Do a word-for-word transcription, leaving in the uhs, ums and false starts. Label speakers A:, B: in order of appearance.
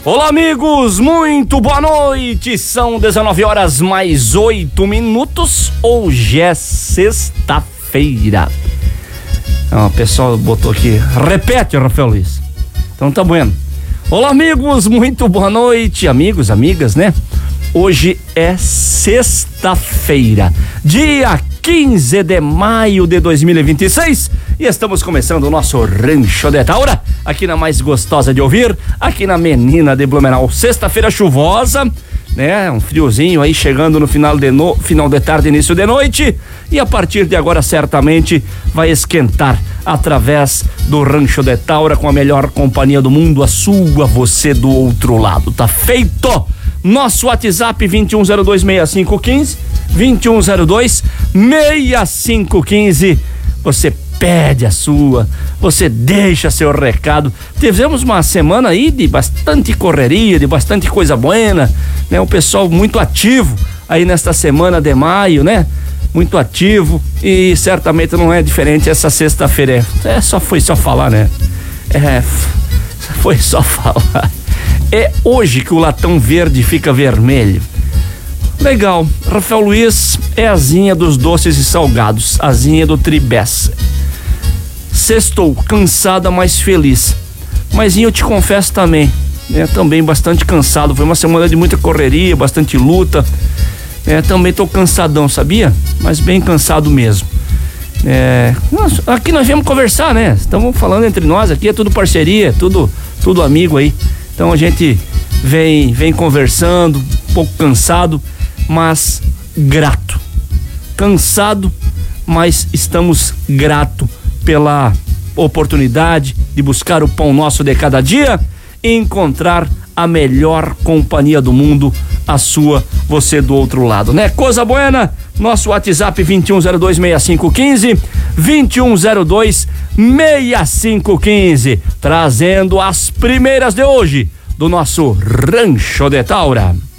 A: Olá, amigos, muito boa noite. São dezenove horas mais oito minutos. Hoje é sexta-feira. Ah, o pessoal botou aqui. Repete, Rafael Luiz. Então tá bueno. Olá, amigos, muito boa noite. Amigos, amigas, né? Hoje é sexta-feira, dia quinze de maio de dois mil e vinte e seis, e estamos começando o nosso Rancho de Taura, aqui na mais gostosa de ouvir, aqui na Menina de Blumenau. Sexta-feira chuvosa, né? Um friozinho aí chegando no final de, no... final de tarde, início de noite, e a partir de agora certamente vai esquentar através do Rancho de Taura, com a melhor companhia do mundo, a sua, você do outro lado. Tá feito! Nosso WhatsApp vinte e um zero dois, sessenta e cinco quinze, vinte e um zero dois, sessenta e cinco quinze. Você pede a sua, você deixa seu recado. Tivemos uma semana aí de bastante correria, de bastante coisa buena, né? O pessoal muito ativo aí nesta semana de maio, né? Muito ativo, e certamente não é diferente essa sexta-feira. É, só foi só falar, né? É, foi só falar. É hoje que o latão verde fica vermelho. Legal. Rafael Luiz é a asinha dos doces e salgados, a asinha do Tribés. Sextou, cansada, mas feliz. Mas eu te confesso também, né? Também bastante cansado. Foi uma semana de muita correria, bastante luta. É, também tô cansadão, sabia? Mas bem cansado mesmo. É, nós, aqui nós viemos conversar, né? Estamos falando entre nós aqui, é tudo parceria, tudo, tudo amigo aí. Então a gente vem, vem conversando, um pouco cansado, mas grato. Cansado, mas estamos grato pela oportunidade de buscar o pão nosso de cada dia e encontrar a melhor companhia do mundo, a sua, você do outro lado, né? Coisa buena, nosso WhatsApp vinte e um zero dois, sessenta e cinco quinze, vinte e um zero dois, sessenta e cinco quinze, trazendo as primeiras de hoje do nosso Rancho de Taura.